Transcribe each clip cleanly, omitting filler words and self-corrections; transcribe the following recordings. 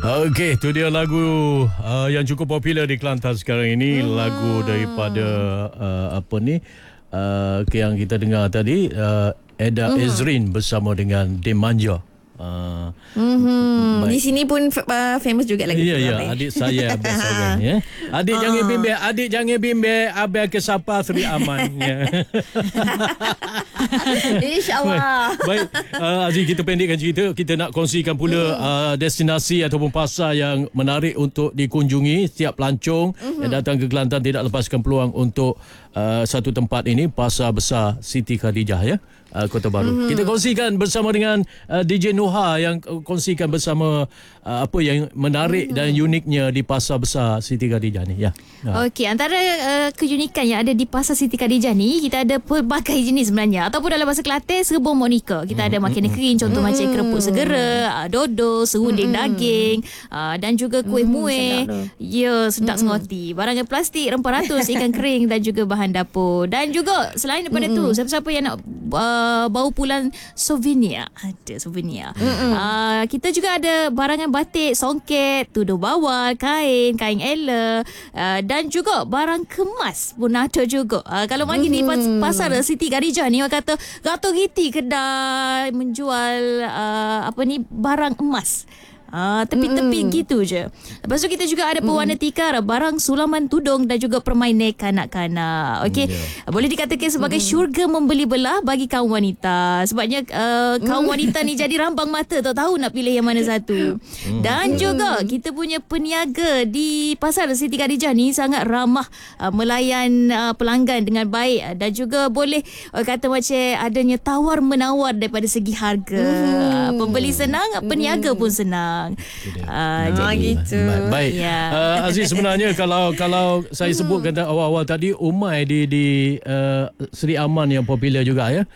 Okey, tu dia lagu yang cukup popular di Kelantan sekarang ini. Lagu daripada yang kita dengar tadi, Eda Ezrin bersama dengan Demanja. Di sini pun famous juga lagi. Ya, adik saya abang seorang ya. Adik jangan bimbang, abang ke siapa Sri Aman ya. InsyaAllah. Baik, Aziz, kita pendekkan cerita. Kita nak kongsikan pula destinasi ataupun pasar yang menarik untuk dikunjungi. Setiap pelancong yang datang ke Kelantan tidak lepaskan peluang untuk satu tempat ini, Pasar Besar Siti Khadijah ya, Kota Baru. Kita kongsikan bersama dengan DJ Nuha yang kongsikan bersama apa yang menarik dan uniknya di Pasar Besar Siti Khadijah ni ya. Okey, antara keunikan yang ada di Pasar Siti Khadijah ni, kita ada pelbagai jenis sebenarnya, ataupun dalam bahasa Kelantan serba monika. Kita ada makanan kering, contoh macam kerupuk segera, dodo, serunding daging, dan juga kuih muih. Ya, sedap sengoti. Barangan plastik, rempah ratus, ikan kering dan juga bahan dapur. Dan juga selain daripada tu, siapa-siapa yang nak bawa pulang souvenir, ada souvenir. Kita juga ada barangan batik, songket, tudung bawal, kain ela, dan juga barang kemas pun ada juga. Kalau mari ni Pasar Siti Khadijah ni, orang kata gato giti kedai menjual barang emas. Tepi-tepi gitu je. Lepas tu kita juga ada pewarna tikar, barang sulaman tudung dan juga permainan kanak-kanak. Okey, boleh dikatakan sebagai syurga membeli belah bagi kaum wanita. Sebabnya kaum wanita ni jadi rambang mata, tak tahu nak pilih yang mana satu. Dan juga kita punya peniaga di Pasar Siti Khadijah ni sangat ramah, melayan pelanggan dengan baik, dan juga boleh kata macam adanya tawar-menawar daripada segi harga. Pembeli senang, peniaga pun senang. Jadi gitu. Baik. Ya. Aziz, sebenarnya kalau saya sebut kata awal-awal tadi, Umai di Seri Aman yang popular juga ya.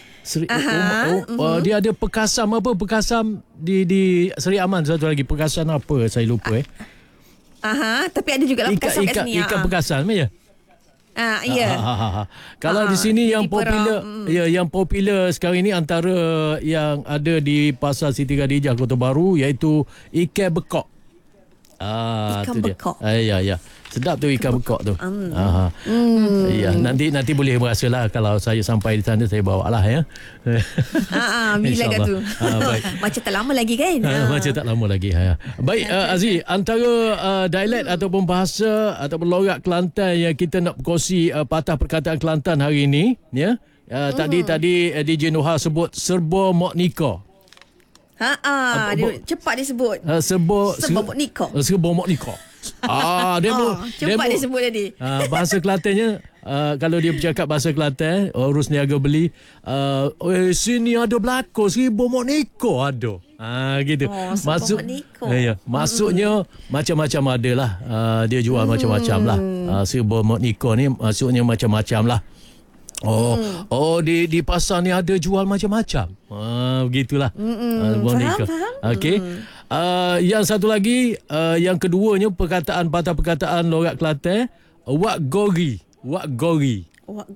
Dia ada Pekasam di Seri Aman, satu lagi Pekasam apa saya lupa Tapi ada juga lah Pekasam kat sini. Ikan Pekasam ya. Ya. Kalau di sini yang popular, yang popular sekarang ini antara yang ada di Pasar Siti Khadijah Kota Baru, iaitu ikan bekok. Ikan bekok. Ya. Sedap tu ikan bekok tu. Ya, nanti boleh merasalah kalau saya sampai di sana, saya bawa lah ya. Bila kat tu. Baik. Macam tak lama lagi kan? Macam tak lama lagi. Baik, Aziz, antara dialek ataupun bahasa ataupun logat Kelantan yang kita nak berkongsi, patah perkataan Kelantan hari ini ya. Tadi DJ Nuha sebut serba mok nikah. Dia cepat disebut. Serba mok nikah. Serba mok nikah. Cepat disebut tadi. Bahasa Kelantannya, kalau dia bercakap bahasa Kelantan, urus niaga beli, sini ada belakang 1000 mok nikah ada. Gitu. Maksudnya macam-macam ada lah. Dia jual macam-macam lah. 1000 mok nikah ni maksudnya macam-macam lah. Di pasar ni ada jual macam-macam. Begitulah. Faham. Okey. Yang satu lagi, yang keduanya patah perkataan logat Kelantan, wak gori. Wak gori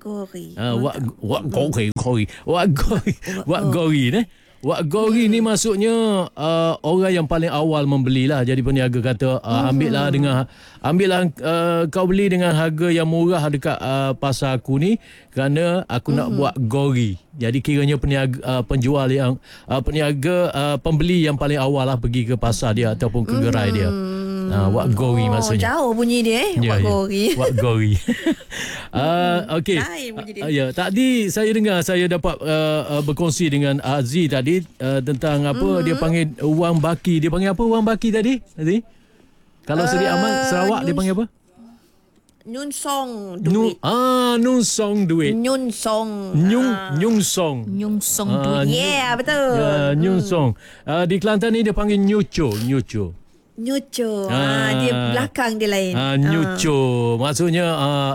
ni. Wak gori ni maksudnya orang yang paling awal membelilah. Jadi peniaga kata, ambillah kau beli dengan harga yang murah dekat pasar aku ni, kerana aku nak buat gori. Jadi kiranya penjual yang pembeli yang paling awal lah pergi ke pasar dia ataupun ke gerai dia. Wak gori maksudnya. Jauh bunyi dia Wak gori. Wak gori. Okey. Tadi saya dengar, saya dapat berkongsi dengan Aziz tadi tentang apa dia panggil wang baki. Dia panggil apa wang baki tadi? Kalau Seri Aman Sarawak dia panggil apa? Nyunsong duit. Nyunsong duit. Nyunsong duit. Ya, betul. Nyunsong. Di Kelantan ni dia panggil nyuco. Dia belakang dia lain. Nyuco. Maksudnya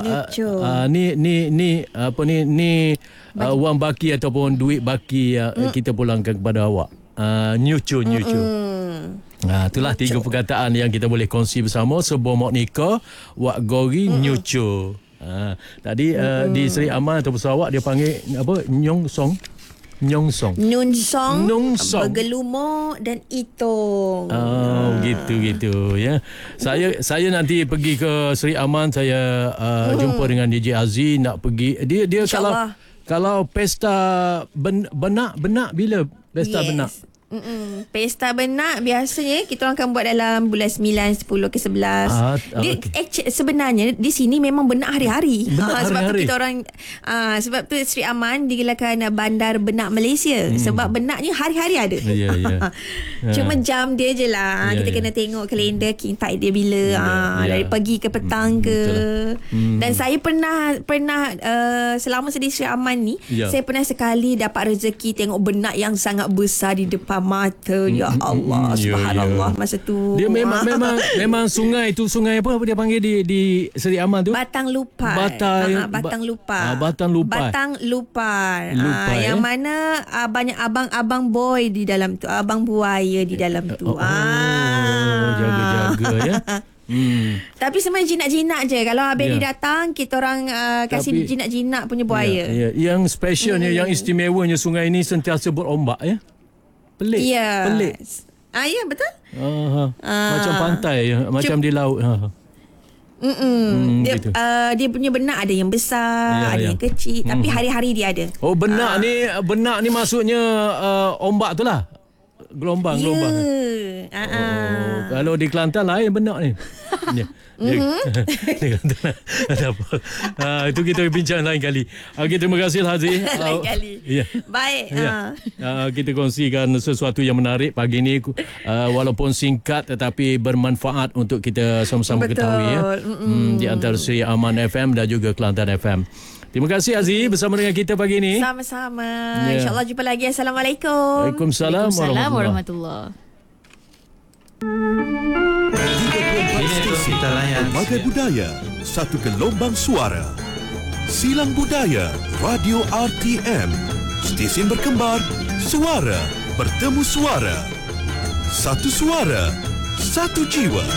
ni wang baki ataupun duit baki kita pulangkan kepada awak. Nyuco. Itulah tiga perkataan yang kita boleh kongsi bersama. Sebuah mok nikah, wak gori, nyuco. Tadi di Seri Aman atau Sarawak dia panggil apa? Nyong song. Nyongsong. Nunsong, Nungsong. bergelumur dan itong. Gitu ya. Saya nanti pergi ke Seri Aman, saya jumpa dengan DJ Aziz nak pergi. Dia kalau pesta benak bila pesta benak? Pesta benak biasanya kita orang akan buat dalam bulan 9, 10 ke 11. Sebenarnya di sini memang benak hari-hari. Sebab tu kita orang sebab tu Seri Aman digelarkan Bandar Benak Malaysia. Sebab benaknya hari-hari ada. Cuma jam dia je lah. Kita kena tengok kalender king tide dia bila. Dari pagi ke petang ke. Dan saya pernah selama sedih Seri Aman ni, saya pernah sekali dapat rezeki tengok benak yang sangat besar di depan mata. Ya Allah, subhanallah. Masa tu dia memang sungai tu, sungai apa dia panggil di Seri Aman tu? Batang Lupar. Batang Lupar. Batang Lupar. Yang mana banyak abang-abang boy di dalam tu, abang buaya di dalam tu. Jaga-jaga ya. Tapi sebenarnya jinak-jinak je. Kalau Abang ni datang, kita orang kasih jinak-jinak punya buaya. Yang specialnya, yang istimewanya sungai ini sentiasa berombak ya. Pelik. Pelik. Ya, betul. Macam pantai, macam di laut. Dia, dia punya benak ada yang besar, ada yang kecil, tapi hari-hari dia ada. Benak ni maksudnya ombak tu lah. Gelombang. Kalau di Kelantan lain benak ni. Itu kita bincang lain kali. Terima kasih Haziq. Lain kali. Baik. Kita kongsikan sesuatu yang menarik pagi ni, walaupun singkat tetapi bermanfaat untuk kita sama-sama ketahui ya. Di antara Seri Aman FM dan juga Kelantan FM. Terima kasih Aziz bersama dengan kita pagi ni. Sama-sama. InsyaAllah jumpa lagi. Assalamualaikum. Waalaikumsalam warahmatullahi. Pelbagai budaya, satu gelombang suara. Silang Budaya Radio RTM. Stesen berkembar, suara bertemu suara. Satu suara, satu jiwa.